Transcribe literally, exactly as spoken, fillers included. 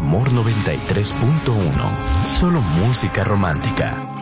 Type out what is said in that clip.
Amor noventa y tres punto uno. Solo música romántica.